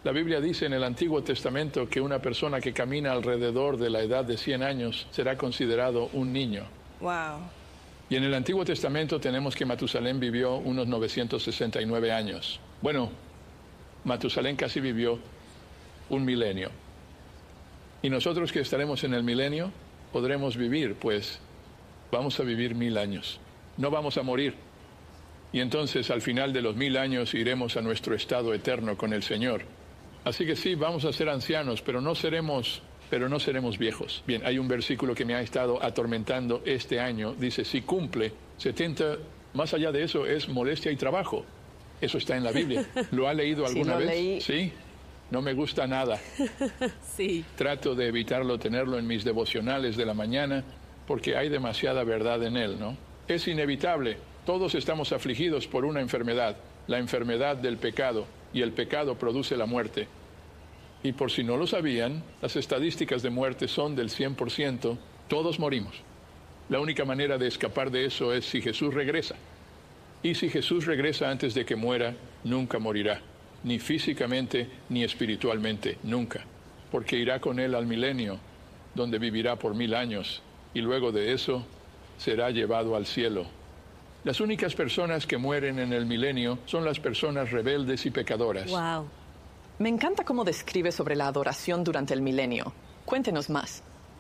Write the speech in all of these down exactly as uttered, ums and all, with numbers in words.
La Biblia dice en el Antiguo Testamento que una persona que camina alrededor de la edad de cien años será considerado un niño. Wow. Y en el Antiguo Testamento tenemos que Matusalén vivió unos novecientos sesenta y nueve años. Bueno, Matusalén casi vivió un milenio. Y nosotros que estaremos en el milenio podremos vivir, pues vamos a vivir mil años. No vamos a morir. Y entonces al final de los mil años iremos a nuestro estado eterno con el Señor. Así que sí, vamos a ser ancianos, pero no seremos, pero no seremos viejos. Bien, hay un versículo que me ha estado atormentando este año. Dice, si cumple setenta, más allá de eso es molestia y trabajo. Eso está en la Biblia. ¿Lo ha leído alguna Sí, lo vez? leí. Sí. No me gusta nada. Sí. Trato de evitarlo, tenerlo en mis devocionales de la mañana, porque hay demasiada verdad en él, ¿no? Es inevitable. Todos estamos afligidos por una enfermedad, la enfermedad del pecado, y el pecado produce la muerte. Y por si no lo sabían, las estadísticas de muerte son del cien por ciento, todos morimos. La única manera de escapar de eso es si Jesús regresa. Y si Jesús regresa antes de que muera, nunca morirá, ni físicamente ni espiritualmente, nunca, porque irá con él al milenio, donde vivirá por mil años, y luego de eso será llevado al cielo. Las únicas personas que mueren en el milenio son las personas rebeldes y pecadoras. Wow. Me encanta cómo describe sobre la adoración durante el milenio. Cuéntenos más.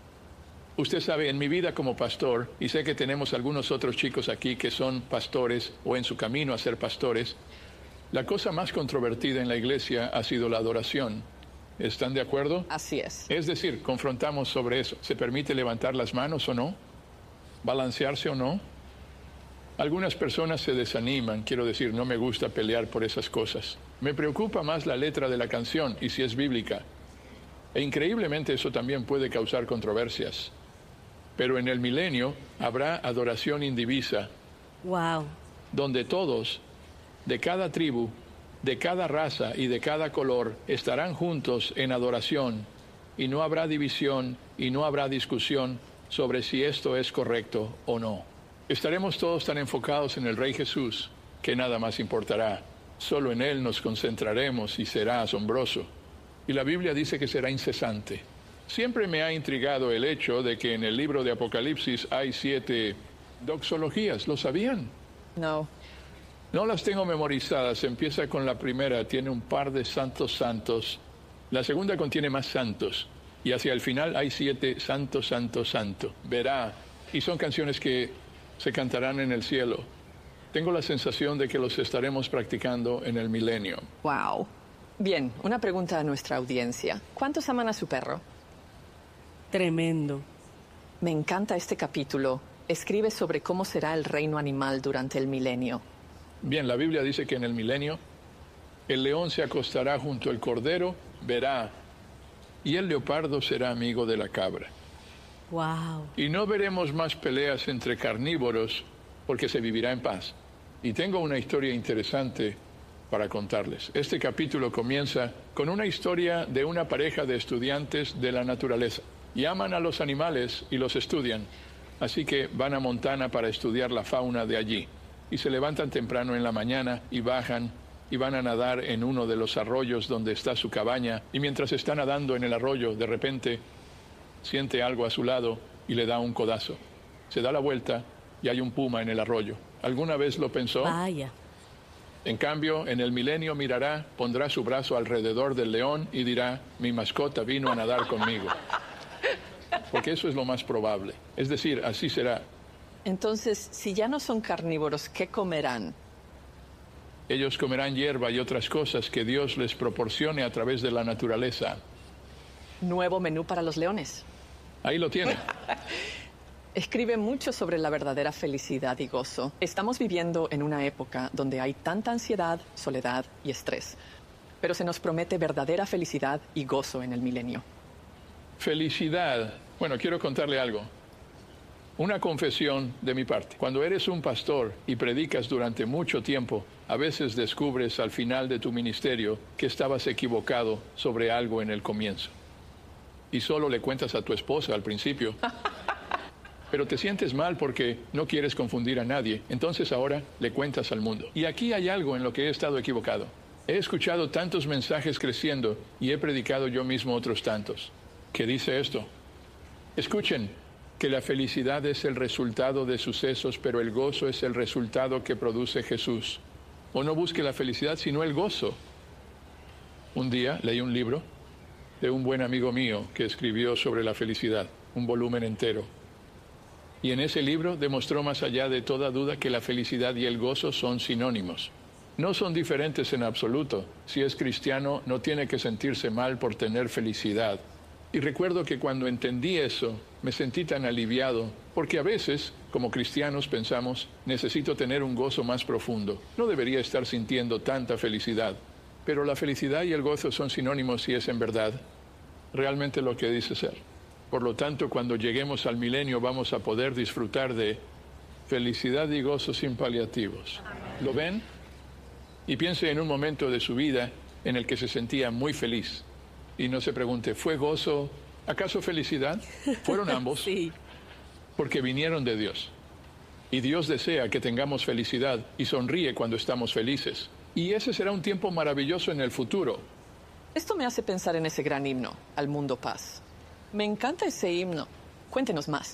Usted sabe, en mi vida como pastor, y sé que tenemos algunos otros chicos aquí que son pastores o en su camino a ser pastores, la cosa más controvertida en la iglesia ha sido la adoración. ¿Están de acuerdo? Así es. Es decir, confrontamos sobre eso. ¿Se permite levantar las manos o no? ¿Balancearse o no? Algunas personas se desaniman, quiero decir, no me gusta pelear por esas cosas. Me preocupa más la letra de la canción y si es bíblica. E increíblemente eso también puede causar controversias. Pero en el milenio habrá adoración indivisa, Wow. donde todos, de cada tribu, de cada raza y de cada color, estarán juntos en adoración, y no habrá división y no habrá discusión sobre si esto es correcto o no. Estaremos todos tan enfocados en el Rey Jesús que nada más importará. Solo en Él nos concentraremos y será asombroso. Y la Biblia dice que será incesante. Siempre me ha intrigado el hecho de que en el libro de Apocalipsis hay siete doxologías. ¿Lo sabían? No. No las tengo memorizadas. Empieza con la primera, tiene un par de santos santos. La segunda contiene más santos. Y hacia el final hay siete santo, santo, santo. Verá. Y son canciones que se cantarán en el cielo. Tengo la sensación de que los estaremos practicando en el milenio. Wow. Bien, una pregunta a nuestra audiencia. ¿Cuántos aman a su perro? Tremendo. Me encanta este capítulo. Escribe sobre cómo será el reino animal durante el milenio. Bien, la Biblia dice que en el milenio el león se acostará junto al cordero, verá, y el leopardo será amigo de la cabra. Wow. Y no veremos más peleas entre carnívoros porque se vivirá en paz. Y tengo una historia interesante para contarles. Este capítulo comienza con una historia de una pareja de estudiantes de la naturaleza. Y aman a los animales y los estudian. Así que van a Montana para estudiar la fauna de allí. Y se levantan temprano en la mañana y bajan y van a nadar en uno de los arroyos donde está su cabaña. Y mientras está nadando en el arroyo, de repente siente algo a su lado y le da un codazo. Se da la vuelta y hay un puma en el arroyo. ¿Alguna vez lo pensó? Vaya. En cambio, en el milenio mirará, pondrá su brazo alrededor del león y dirá, mi mascota vino a nadar conmigo. Porque eso es lo más probable. Es decir, así será. Entonces, si ya no son carnívoros, ¿qué comerán? Ellos comerán hierba y otras cosas que Dios les proporcione a través de la naturaleza. Nuevo menú para los leones. Ahí lo tienen. Escribe mucho sobre la verdadera felicidad y gozo. Estamos viviendo en una época donde hay tanta ansiedad, soledad y estrés. Pero se nos promete verdadera felicidad y gozo en el milenio. Felicidad. Bueno, quiero contarle algo. Una confesión de mi parte. Cuando eres un pastor y predicas durante mucho tiempo, a veces descubres al final de tu ministerio que estabas equivocado sobre algo en el comienzo. Y solo le cuentas a tu esposa al principio. Pero te sientes mal porque no quieres confundir a nadie. Entonces ahora le cuentas al mundo. Y aquí hay algo en lo que he estado equivocado. He escuchado tantos mensajes creciendo y he predicado yo mismo otros tantos. ¿Qué dice esto? Escuchen, que la felicidad es el resultado de sucesos, pero el gozo es el resultado que produce Jesús. O no busque la felicidad, sino el gozo. Un día leí un libro de un buen amigo mío que escribió sobre la felicidad, un volumen entero. Y en ese libro demostró más allá de toda duda que la felicidad y el gozo son sinónimos. No son diferentes en absoluto. Si es cristiano, no tiene que sentirse mal por tener felicidad. Y recuerdo que cuando entendí eso, me sentí tan aliviado, porque a veces, como cristianos, pensamos, necesito tener un gozo más profundo. No debería estar sintiendo tanta felicidad. Pero la felicidad y el gozo son sinónimos si es en verdad realmente lo que dice ser. Por lo tanto, cuando lleguemos al milenio vamos a poder disfrutar de felicidad y gozo sin paliativos. ¿Lo ven? Y piense en un momento de su vida en el que se sentía muy feliz. Y no se pregunte, ¿fue gozo? ¿Acaso felicidad? Fueron ambos. Sí. Porque vinieron de Dios. Y Dios desea que tengamos felicidad y sonríe cuando estamos felices. Y ese será un tiempo maravilloso en el futuro. Esto me hace pensar en ese gran himno, Al Mundo Paz. Me encanta ese himno. Cuéntenos más.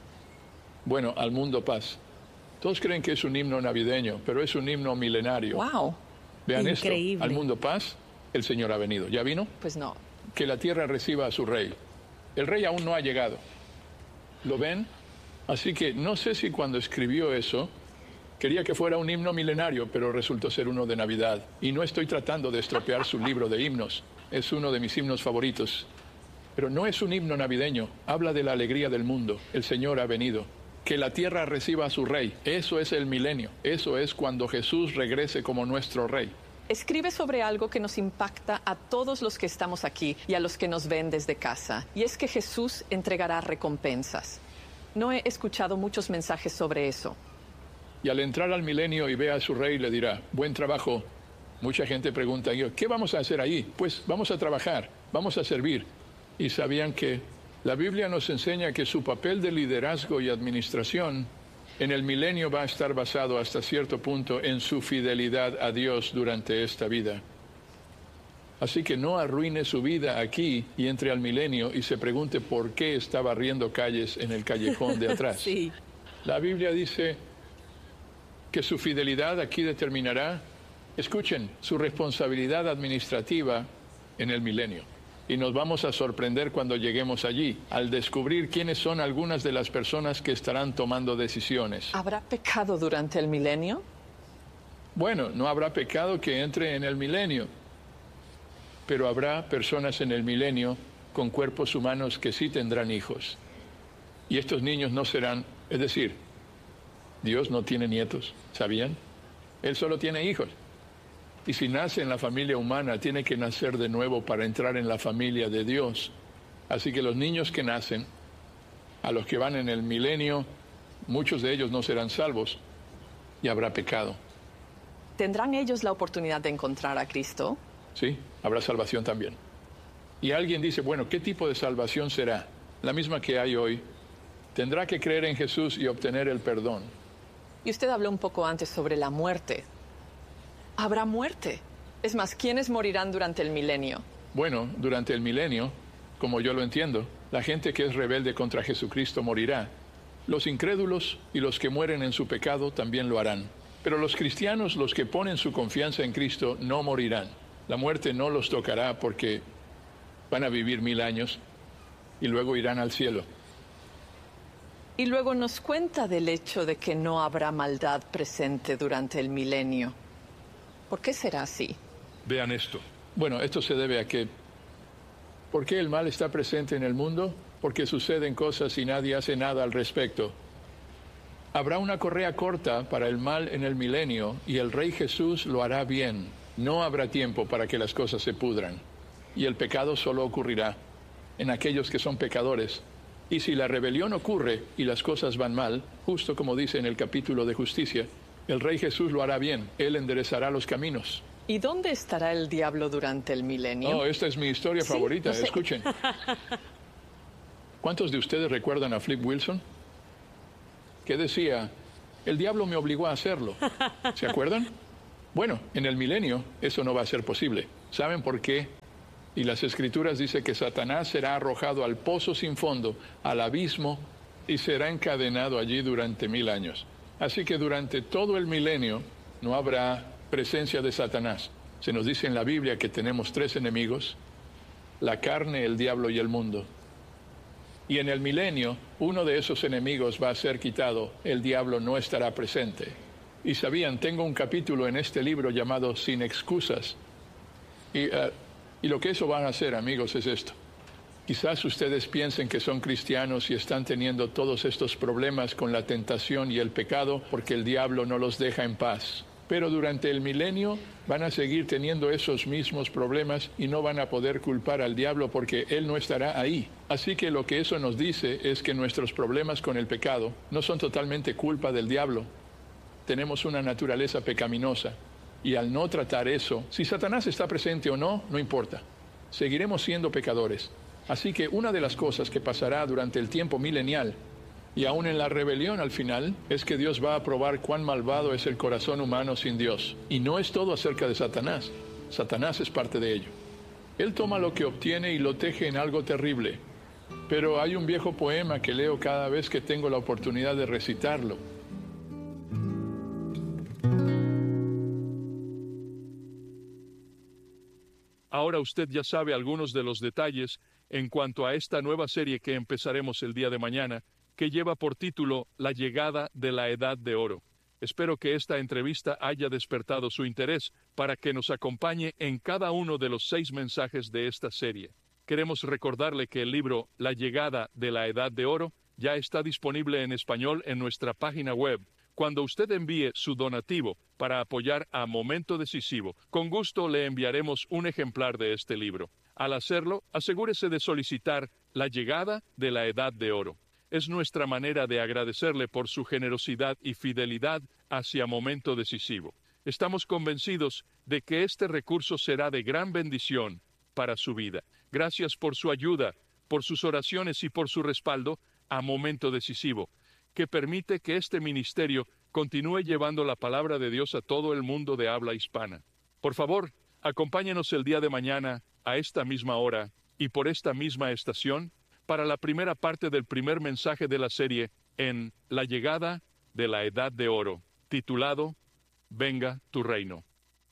Bueno, Al Mundo Paz. Todos creen que es un himno navideño, pero es un himno milenario. ¡Wow! Vean Increíble. esto. Al mundo paz, el Señor ha venido. ¿Ya vino? Pues no. Que la tierra reciba a su rey. El rey aún no ha llegado. ¿Lo ven? Así que no sé si cuando escribió eso quería que fuera un himno milenario, pero resultó ser uno de Navidad. Y no estoy tratando de estropear su libro de himnos. Es uno de mis himnos favoritos. Pero no es un himno navideño. Habla de la alegría del mundo. El Señor ha venido. Que la tierra reciba a su rey. Eso es el milenio. Eso es cuando Jesús regrese como nuestro rey. Escribe sobre algo que nos impacta a todos los que estamos aquí y a los que nos ven desde casa. Y es que Jesús entregará recompensas. No he escuchado muchos mensajes sobre eso. Y al entrar al milenio y vea a su rey, le dirá, buen trabajo. Mucha gente pregunta, ¿qué vamos a hacer ahí? Pues vamos a trabajar, vamos a servir. Y sabían que la Biblia nos enseña que su papel de liderazgo y administración en el milenio va a estar basado hasta cierto punto en su fidelidad a Dios durante esta vida. Así que no arruine su vida aquí y entre al milenio y se pregunte por qué está barriendo calles en el callejón de atrás. Sí. La Biblia dice que su fidelidad aquí determinará, escuchen, su responsabilidad administrativa en el milenio. Y nos vamos a sorprender cuando lleguemos allí, al descubrir quiénes son algunas de las personas que estarán tomando decisiones. ¿Habrá pecado durante el milenio? Bueno, no habrá pecado que entre en el milenio, pero habrá personas en el milenio con cuerpos humanos que sí tendrán hijos. Y estos niños no serán, es decir, Dios no tiene nietos, ¿sabían? Él solo tiene hijos. Y si nace en la familia humana, tiene que nacer de nuevo para entrar en la familia de Dios. Así que los niños que nacen, a los que van en el milenio, muchos de ellos no serán salvos y habrá pecado. ¿Tendrán ellos la oportunidad de encontrar a Cristo? Sí, habrá salvación también. Y alguien dice, bueno, ¿qué tipo de salvación será? La misma que hay hoy. Tendrá que creer en Jesús y obtener el perdón. Y usted habló un poco antes sobre la muerte. Habrá muerte. Es más, ¿quiénes morirán durante el milenio? Bueno, durante el milenio, como yo lo entiendo, la gente que es rebelde contra Jesucristo morirá. Los incrédulos y los que mueren en su pecado también lo harán. Pero los cristianos, los que ponen su confianza en Cristo, no morirán. La muerte no los tocará porque van a vivir mil años y luego irán al cielo. Y luego nos cuenta del hecho de que no habrá maldad presente durante el milenio. ¿Por qué será así? Vean esto. Bueno, esto se debe a que, ¿por qué el mal está presente en el mundo? Porque suceden cosas y nadie hace nada al respecto. Habrá una correa corta para el mal en el milenio y el Rey Jesús lo hará bien. No habrá tiempo para que las cosas se pudran. Y el pecado solo ocurrirá en aquellos que son pecadores. Y si la rebelión ocurre y las cosas van mal, justo como dice en el capítulo de justicia, el Rey Jesús lo hará bien, Él enderezará los caminos. ¿Y dónde estará el diablo durante el milenio? Oh, esta es mi historia Sí, favorita, no sé. escuchen. ¿Cuántos de ustedes recuerdan a Flip Wilson? Que decía, el diablo me obligó a hacerlo. ¿Se acuerdan? Bueno, en el milenio eso no va a ser posible. ¿Saben por qué? Y las Escrituras dicen que Satanás será arrojado al pozo sin fondo, al abismo, y será encadenado allí durante mil años. Así que durante todo el milenio no habrá presencia de Satanás. Se nos dice en la Biblia que tenemos tres enemigos: la carne, el diablo y el mundo. Y en el milenio, uno de esos enemigos va a ser quitado, el diablo no estará presente. Y sabían, tengo un capítulo en este libro llamado Sin Excusas. Y, uh, y lo que eso van a hacer, amigos, es esto. Quizás ustedes piensen que son cristianos y están teniendo todos estos problemas con la tentación y el pecado porque el diablo no los deja en paz. Pero durante el milenio van a seguir teniendo esos mismos problemas y no van a poder culpar al diablo porque él no estará ahí. Así que lo que eso nos dice es que nuestros problemas con el pecado no son totalmente culpa del diablo. Tenemos una naturaleza pecaminosa y al no tratar eso, si Satanás está presente o no, no importa. Seguiremos siendo pecadores. Así que una de las cosas que pasará durante el tiempo milenial y aún en la rebelión al final, es que Dios va a probar cuán malvado es el corazón humano sin Dios. Y no es todo acerca de Satanás. Satanás es parte de ello. Él toma lo que obtiene y lo teje en algo terrible. Pero hay un viejo poema que leo cada vez que tengo la oportunidad de recitarlo. Ahora usted ya sabe algunos de los detalles en cuanto a esta nueva serie que empezaremos el día de mañana, que lleva por título La llegada de la Edad de Oro. Espero que esta entrevista haya despertado su interés para que nos acompañe en cada uno de los seis mensajes de esta serie. Queremos recordarle que el libro La llegada de la Edad de Oro ya está disponible en español en nuestra página web. Cuando usted envíe su donativo para apoyar a Momento Decisivo, con gusto le enviaremos un ejemplar de este libro. Al hacerlo, asegúrese de solicitar La llegada de la Edad de Oro. Es nuestra manera de agradecerle por su generosidad y fidelidad hacia Momento Decisivo. Estamos convencidos de que este recurso será de gran bendición para su vida. Gracias por su ayuda, por sus oraciones y por su respaldo a Momento Decisivo, que permite que este ministerio continúe llevando la palabra de Dios a todo el mundo de habla hispana. Por favor, acompáñenos el día de mañana a esta misma hora y por esta misma estación para la primera parte del primer mensaje de la serie en La llegada de la Edad de Oro, titulado Venga tu reino.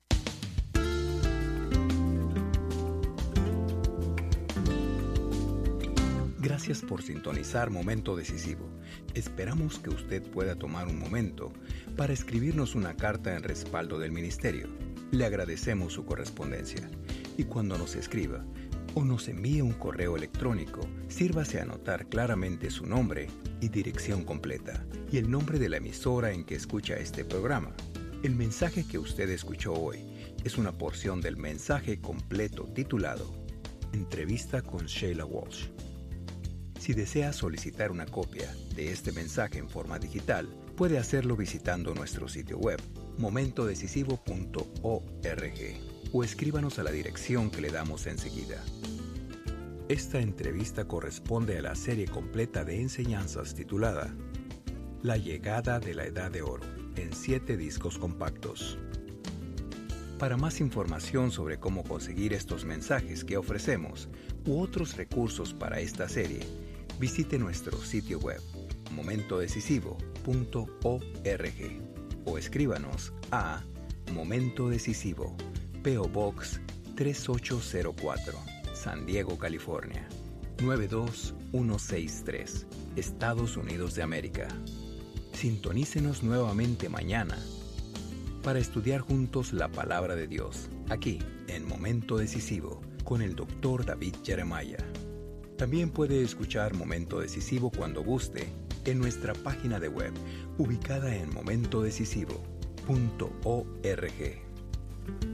Gracias por sintonizar Momento Decisivo. Esperamos que usted pueda tomar un momento para escribirnos una carta en respaldo del ministerio. Le agradecemos su correspondencia. Y cuando nos escriba o nos envíe un correo electrónico, sírvase a anotar claramente su nombre y dirección completa y el nombre de la emisora en que escucha este programa. El mensaje que usted escuchó hoy es una porción del mensaje completo titulado Entrevista con Sheila Walsh. Si desea solicitar una copia de este mensaje en forma digital, puede hacerlo visitando nuestro sitio web, momento decisivo punto org, o escríbanos a la dirección que le damos enseguida. Esta entrevista corresponde a la serie completa de enseñanzas titulada La llegada de la Edad de Oro, en siete discos compactos. Para más información sobre cómo conseguir estos mensajes que ofrecemos u otros recursos para esta serie, visite nuestro sitio web, momento decisivo punto org, o escríbanos a Momento Decisivo, P O Box tres ocho cero cuatro, San Diego, California, nueve dos uno seis tres, Estados Unidos de América. Sintonícenos nuevamente mañana para estudiar juntos la Palabra de Dios, aquí en Momento Decisivo, con el doctor David Jeremiah. También puede escuchar Momento Decisivo cuando guste en nuestra página de web, ubicada en momento decisivo punto org.